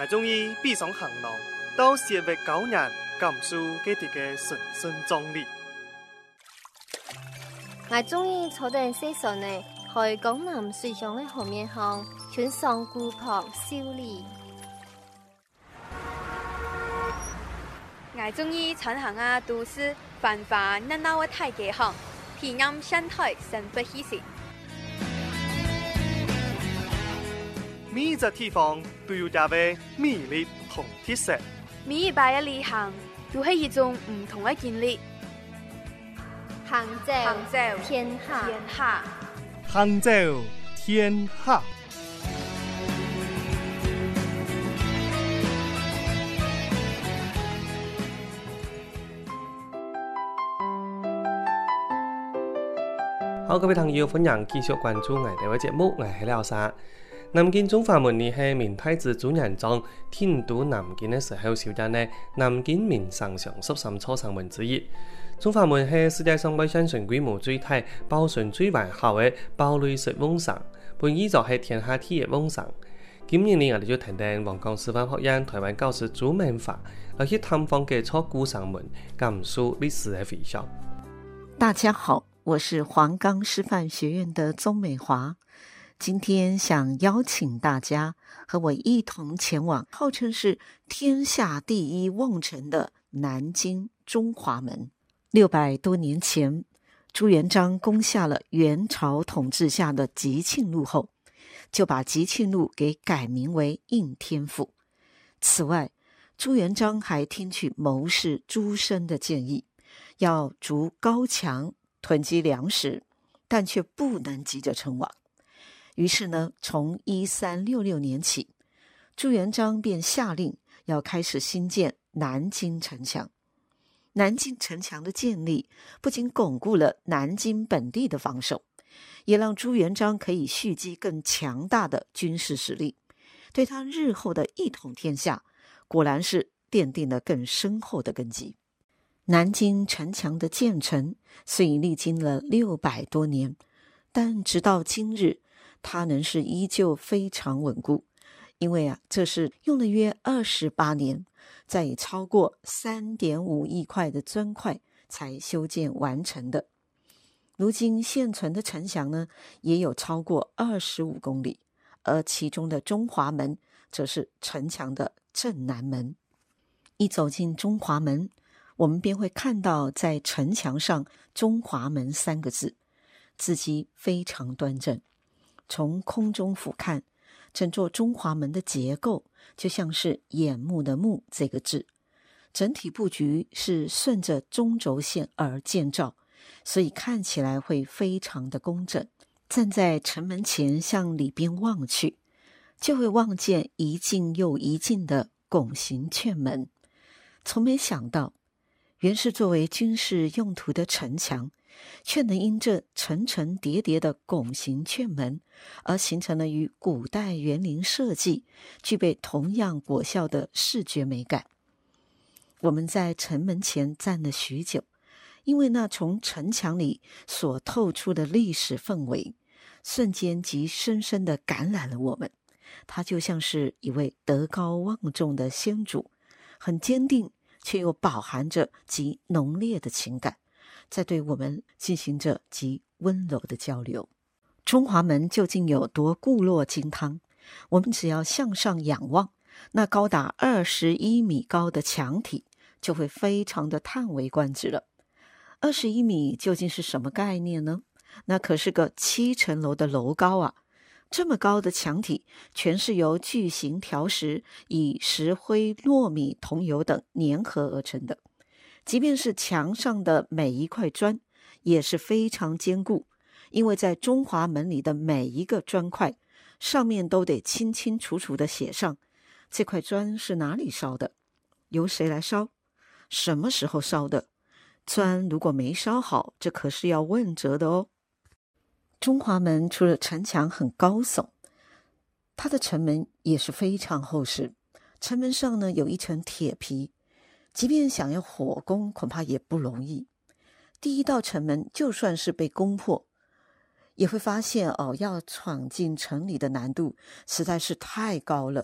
我终于闭上行囊，到社会9年，感受佢哋嘅神圣壮丽。 我终于坐定4船呢，去江南水上的河面上，穿上古朴秀丽。 我中意穿行啊都市繁华热闹的大街巷，体验生态生活气息。 每一个地方都有它嘅魅力同特色， 每一摆嘅旅行都係一種唔同嘅經歷。 杭州天下， 杭州天下。好，各位朋友，歡迎繼續關注我哋嘅節目，我係廖沙。南京中華門呢係明太子朱元璋遷都南京嘅時候修建嘅南京名城上13座城門之一。中華門係世界上外產城規模最大、保存最完好嘅堡壘式甕城，本意就係天下第一甕城。今年呢，我哋就聽聽黃岡師範學院台灣教師朱明華，而去探訪嘅座古城門，感受歷史嘅回響。 大家好，我是黃岡師範學院的鍾美華。今天想邀請大家和我一同前往號稱是天下第一甕城的南京中華門。600多年前，朱元璋攻下了元朝統治下的集慶路後，就把集慶路給改名為應天府。此外，朱元璋還聽取謀士朱升的建議，要築高牆囤積糧食，但卻不能急着稱王。於是呢，從1366年起，朱元璋便下令要開始興建南京城牆。南京城牆的建立不僅鞏固了南京本地的防守，也讓朱元璋可以蓄積更強大的軍事實力，對他日後的一統天下果然是奠定了更深厚的根基。南京城牆的建成雖已歷經了600多年，但直到今日它仍是依舊非常穩固，因為這是用了約28年，再以超過3.5億塊的磚塊才修建完成的。如今現存的城牆呢，也有超過25公里，而其中的中華門則是城牆的正南門。一走進中華門，我們便會看到在城牆上中華門3個字，字跡非常端正。從空中俯瞰，整座中華門的結構就像是眼目的目這個字，整體布局是順着中軸線而建造，所以看起來會非常的工整。站在城門前向裡邊望去，就會望見一進又一進的拱形券門。從沒想到，原是作為軍事用途的城牆，卻能因這層層疊疊的拱形券門而形成了與古代園林設計具備同樣果效的視覺美感。我們在城門前站了許久，因為那從城牆裡所透出的歷史氛圍瞬間即深深地感染了我們。它就像是一位德高望重的先祖，很堅定卻又飽含着極濃烈的情感，在對我們進行着極溫柔的交流。中華門究竟有多固若金湯？我們只要向上仰望，那高達21米高的牆體就會非常的嘆為觀止了。21米究竟是什麼概念呢？那可是個7層樓的樓高啊！這麼高的牆體全是由巨型條石以石灰、糯米、桐油等粘合而成的。即便是牆上的每一塊磚也是非常堅固，因為在中華門裡的每一個磚塊上面都得清清楚楚地寫上這塊磚是哪裡燒的，由誰來燒，什麼時候燒的。磚如果沒燒好，這可是要問責的哦。中華門除了城牆很高聳，它的城門也是非常厚實，城門上呢有一層鐵皮，即便想要火攻恐怕也不容易。第一道城門就算是被攻破，也會發現要闖進城裡的難度實在是太高了，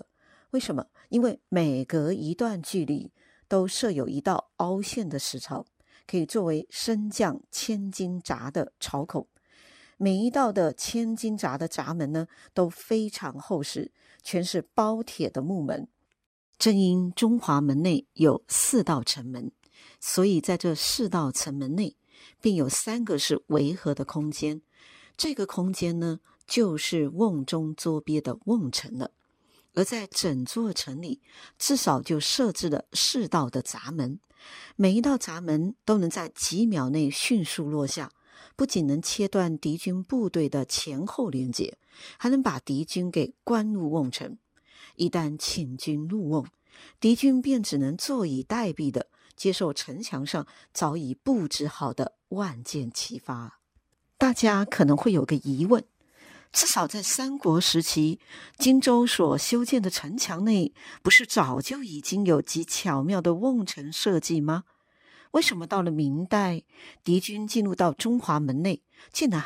为什么？因为每隔一段距离都设有一道凹陷的石槽，可以作为升降千斤闸的槽口。每一道的千斤闸的闸门呢，都非常厚实，全是包铁的木门。正因中华门内有4道城门，所以在这4道城门内，并有3个是围合的空间。这个空间呢，就是瓮中捉鳖的瓮城了。而在整座城里，至少就设置了4道的闸门，每一道闸门都能在几秒内迅速落下，不仅能切断敌军部队的前后连接，还能把敌军给关入瓮城。一旦侵军入瓮，敌军便只能坐以待毙的接受城墙上早已布置好的万箭齐发。大家可能会有个疑问，至少在三国时期，荆州所修建的城墙内，不是早就已经有极巧妙的瓮城设计吗？为什么到了明代，敌军进入到中华门内，竟然